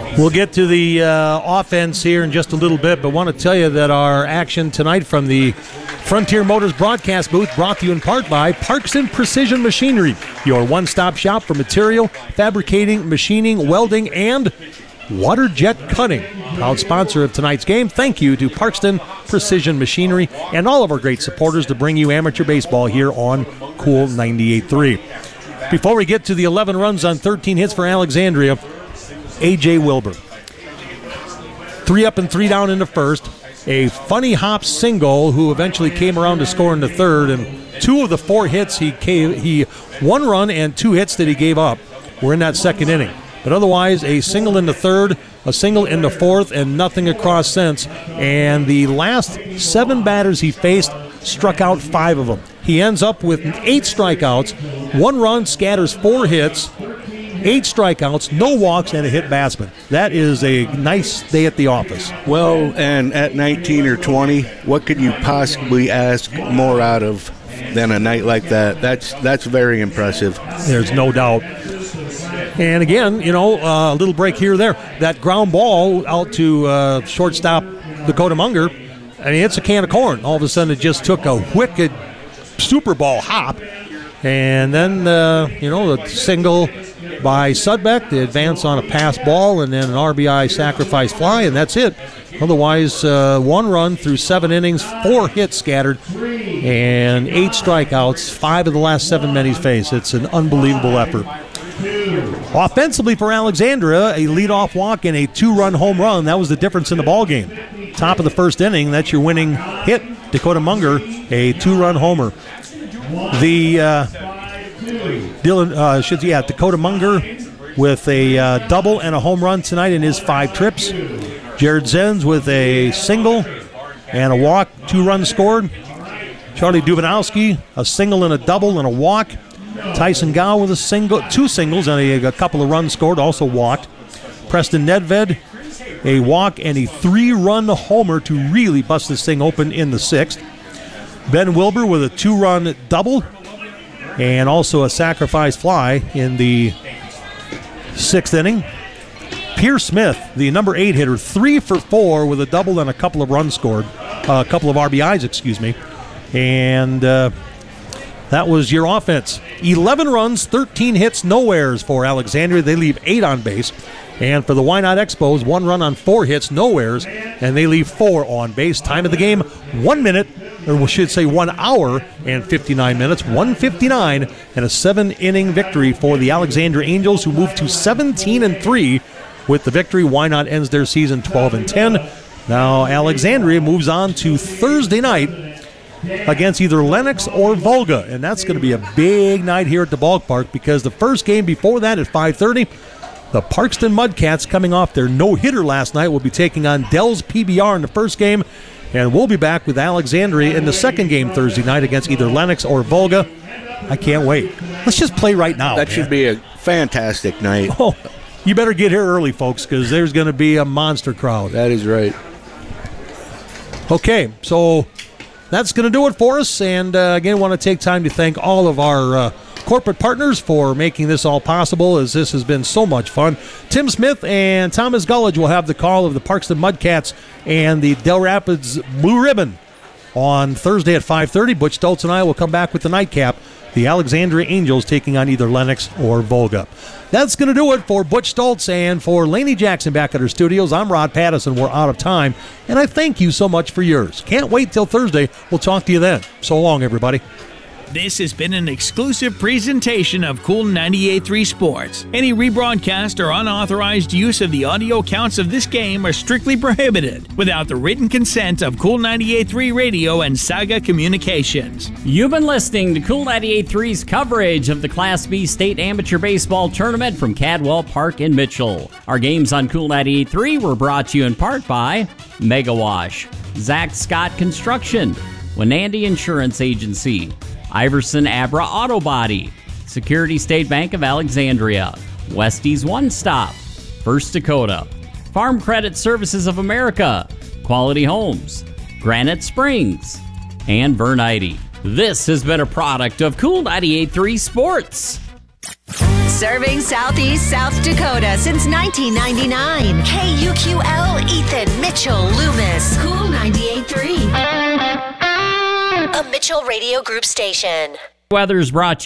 We'll get to the offense here in just a little bit, but want to tell you that our action tonight from the Frontier Motors broadcast booth brought to you in part by Parkston Precision Machinery, your one-stop shop for material, fabricating, machining, welding, and water jet cutting. Proud sponsor of tonight's game. Thank you to Parkston Precision Machinery and all of our great supporters to bring you amateur baseball here on Cool 98.3. Before we get to the 11 runs on 13 hits for Alexandria, A.J. Wilbur. 3 up and 3 down in the first. A funny hop single who eventually came around to score in the third, and 2 of the 4 hits he 1 run and 2 hits that he gave up were in that second inning. But otherwise, a single in the third, a single in the fourth, and nothing across since. And the last 7 batters he faced struck out 5 of them. He ends up with 8 strikeouts, 1 run, scatters 4 hits, 8 strikeouts, no walks, and a hit batsman. That is a nice day at the office. Well, and at 19 or 20, what could you possibly ask more out of than a night like that? That's very impressive. There's no doubt. And again, a little break here or there. That ground ball out to shortstop Dakota Munger, I mean, it's a can of corn. All of a sudden, it just took a wicked Super Bowl hop. And then, the single by Sudbeck, the advance on a pass ball, and then an RBI sacrifice fly, and that's it. Otherwise, 1 run through 7 innings, 4 hits scattered, and 8 strikeouts, 5 of the last 7 men he's faced. It's an unbelievable effort. Offensively for Alexandria, a leadoff walk and a 2-run home run. That was the difference in the ball game. Top of the first inning, that's your winning hit. Dakota Munger, a 2-run homer. Dakota Munger with a double and a home run tonight in his 5 trips. Jared Zenz with a single and a walk, 2 runs scored. Charlie Dubanowski, a single and a double and a walk. Tyson Gow with 2 singles and a couple of runs scored, also walked. Preston Nedved, a walk and a 3-run homer to really bust this thing open in the 6th. Ben Wilbur with a 2-run double and also a sacrifice fly in the 6th inning. Pierce Smith, the number 8 hitter, 3 for 4 with a double and a couple of runs scored, a couple of RBIs, and that was your offense. 11 runs, 13 hits, no errors for Alexandria. They leave 8 on base. And for the Why Not Expos, 1 run on 4 hits, no errors, and they leave 4 on base. Time of the game, 1 minute, or we should say 1 hour and 59 minutes, 1:59, and a 7-inning victory for the Alexandria Angels, who move to 17-3 with the victory. Why Not ends their season 12-10. Now Alexandria moves on to Thursday night against either Lennox or Volga, and that's going to be a big night here at the ballpark, because the first game before that at 5:30, the Parkston Mudcats, coming off their no-hitter last night, will be taking on Dell's PBR in the first game, and we'll be back with Alexandria in the second game Thursday night against either Lennox or Volga. I can't wait. Let's just play right now. That should be a fantastic night. Oh, you better get here early, folks, because there's going to be a monster crowd. That is right. Okay, so that's going to do it for us, and again, I want to take time to thank all of our corporate partners for making this all possible, as this has been so much fun. Tim Smith and Thomas Gullidge will have the call of the Parkston Mudcats and the Del Rapids Blue Ribbon on Thursday at 5:30. Butch Stoltz and I will come back with the nightcap, the Alexandria Angels taking on either Lennox or Volga. That's going to do it for Butch Stoltz and for Lainey Jackson back at our studios. I'm Rod Pattison. We're out of time, and I thank you so much for yours. Can't wait till Thursday. We'll talk to you then. So long, everybody. This has been an exclusive presentation of Cool 98.3 Sports. Any rebroadcast or unauthorized use of the audio accounts of this game are strictly prohibited without the written consent of Cool 98.3 Radio and Saga Communications. You've been listening to Cool 98.3's coverage of the Class B State Amateur Baseball Tournament from Cadwell Park in Mitchell. Our games on Cool 98.3 were brought to you in part by Mega Wash, Zach Scott Construction, Wenandy Insurance Agency, Iverson Abra Auto Body, Security State Bank of Alexandria, Westie's One Stop, First Dakota, Farm Credit Services of America, Quality Homes, Granite Springs, and Vernite. This has been a product of Cool 98.3 Sports. Serving Southeast South Dakota since 1999. KUQL, Ethan, Mitchell, Loomis. Cool 98.3. A Mitchell Radio Group station. Weather's brought